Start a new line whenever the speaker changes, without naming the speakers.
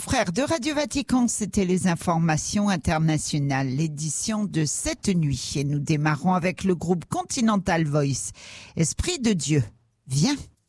Frères de Radio Vatican, c'était les informations internationales, l'édition de cette nuit. Et nous démarrons avec le groupe Continental Voice. Esprit de Dieu, viens.